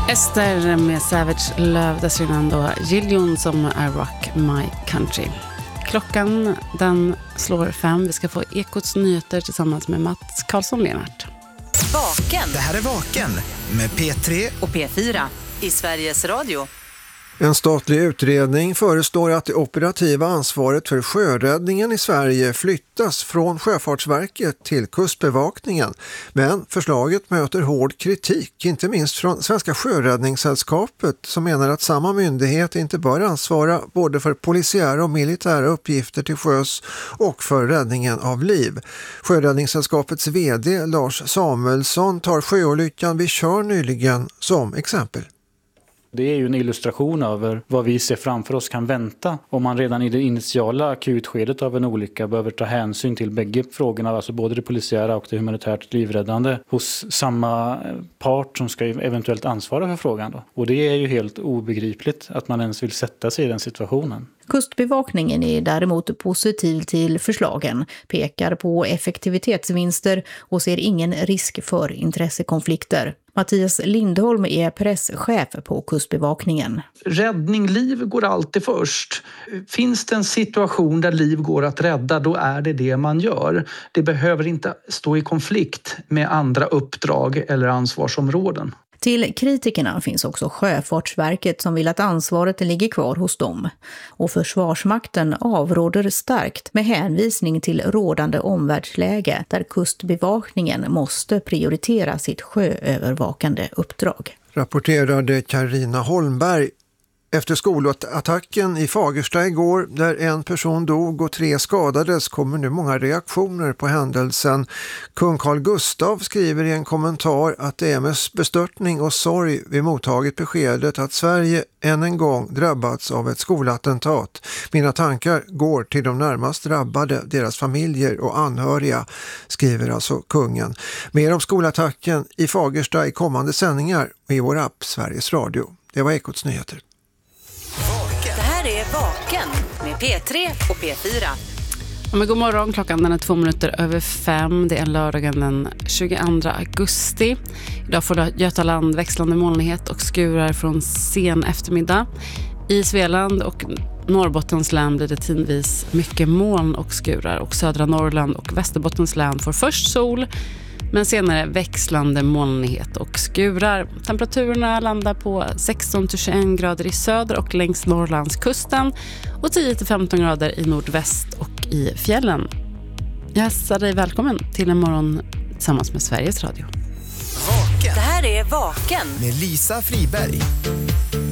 Ester med Savage Love, dessförinnan då Jill Johnson med I Rock My Country. Klockan den slår 5. Vi ska få Ekots nyheter tillsammans med Mats Karlsson-Lenart. Vaken. Det här är Vaken med P3 och P4 i Sveriges Radio. En statlig utredning föreslår att det operativa ansvaret för sjöräddningen i Sverige flyttas från Sjöfartsverket till Kustbevakningen. Men förslaget möter hård kritik, inte minst från Svenska Sjöräddningssällskapet som menar att samma myndighet inte bör ansvara både för polisiära och militära uppgifter till sjöss och för räddningen av liv. Sjöräddningssällskapets vd Lars Samuelsson tar sjöolyckan vid Tjörn nyligen som exempel. Det är ju en illustration över vad vi ser framför oss kan vänta om man redan i det initiala akutskedet av en olycka behöver ta hänsyn till bägge frågorna, alltså både det polisiära och det humanitärt livräddande hos samma part som ska eventuellt ansvara för frågan då. Och det är ju helt obegripligt att man ens vill sätta sig i den situationen. Kustbevakningen är däremot positiv till förslagen, pekar på effektivitetsvinster och ser ingen risk för intressekonflikter. Mattias Lindholm är presschef på Kustbevakningen. Räddning, liv går alltid först. Finns det en situation där liv går att rädda, då är det man gör. Det behöver inte stå i konflikt med andra uppdrag eller ansvarsområden. Till kritikerna finns också Sjöfartsverket som vill att ansvaret ligger kvar hos dem. Och Försvarsmakten avråder starkt med hänvisning till rådande omvärldsläge där Kustbevakningen måste prioritera sitt sjöövervakande uppdrag. Rapporterade Carina Holmberg. Efter skolattacken i Fagersta igår där en person dog och 3 skadades kommer nu många reaktioner på händelsen. Kung Carl Gustaf skriver i en kommentar att det är med bestörtning och sorg vi mottagit beskedet att Sverige än en gång drabbats av ett skolattentat. Mina tankar går till de närmast drabbade, deras familjer och anhöriga, skriver alltså kungen. Mer om skolattacken i Fagersta i kommande sändningar i vår app Sveriges Radio. Det var Ekots nyheter. Det här är Vaken med P3 och P4. Ja, men god morgon, klockan den är 2 minuter över 5. Det är lördagen den 22 augusti. Idag får Götaland växlande molnighet och skurar från sen eftermiddag. I Svealand och Norrbottens län blir det tidvis mycket moln och skurar. Och södra Norrland och Västerbottens län får först sol, men senare växlande molnighet och skurar. Temperaturerna landar på 16-21 grader i söder och längs Norrlandskusten och 10-15 grader i nordväst och i fjällen. Jag hälsar dig välkommen till en morgon tillsammans med Sveriges Radio. Vaken. Det här är Vaken med Lisa Friberg.